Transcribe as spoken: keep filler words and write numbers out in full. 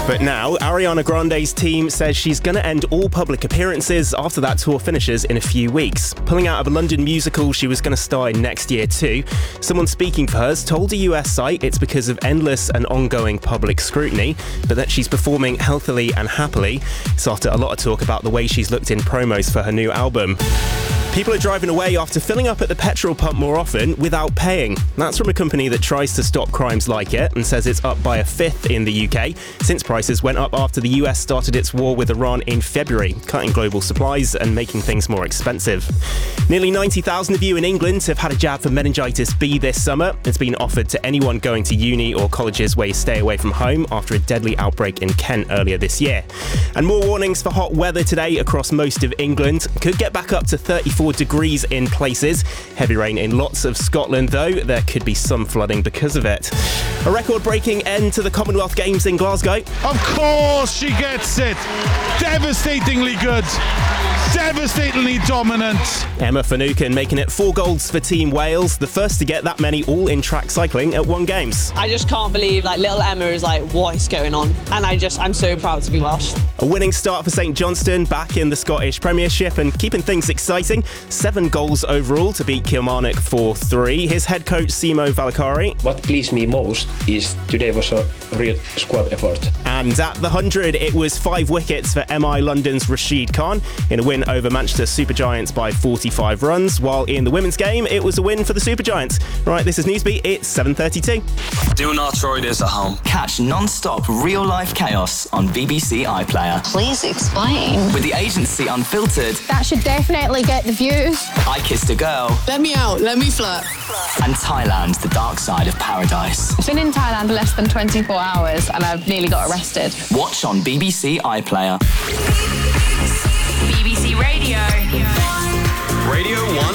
But now, Ariana Grande's team says she's going to end all public appearances after that tour finishes in a few weeks. Pulling out of a London musical she was going to star in next year too. Someone speaking for her told a U S site it's because of endless and ongoing public scrutiny, but that she's performing healthily and happily. It's after a lot of talk about the way she's looked in promos for her new album. People are driving away after filling up at the petrol pump more often without paying. That's from a company that tries to stop crimes like it and says it's up by a fifth in the U K since prices went up after the U S started its war with Iran in February, cutting global supplies and making things more expensive. Nearly ninety thousand of you in England have had a jab for meningitis B this summer. It's been offered to anyone going to uni or colleges where you stay away from home after a deadly outbreak in Kent earlier this year. And more warnings for hot weather today across most of England. Could get back up to thirty-four degrees in places. Heavy rain in lots of Scotland though. There could be some flooding because of it. A record-breaking end to the Commonwealth Games in Glasgow. Of course she gets it. Devastatingly good. Devastatingly dominant. Emma Finucane making it four golds for Team Wales, the first to get that many all in track cycling at one Games. I just can't believe like little Emma is like, what is going on? And I just, I'm so proud to be Welsh. A winning start for St Johnstone, back in the Scottish Premiership and keeping things exciting. Seven goals overall to beat Kilmarnock four three. His head coach Simo Valakari. What pleased me most is today was a real squad effort. And at the one hundred, it was five wickets for M I London's Rashid Khan in a win over Manchester Supergiants by forty-five runs, while in the women's game, it was a win for the Supergiants. Right, this is Newsbeat, it's seven thirty-two. Do not try this at home. Catch non-stop real-life chaos on B B C iPlayer. Please explain. With the agency unfiltered. That should definitely get the views. I Kissed a Girl. Let me out, let me flirt. And Thailand, the dark side of paradise. I've been in Thailand less than twenty-four hours and I've nearly got arrested. Watch on B B C iPlayer. B B C Radio. Radio one.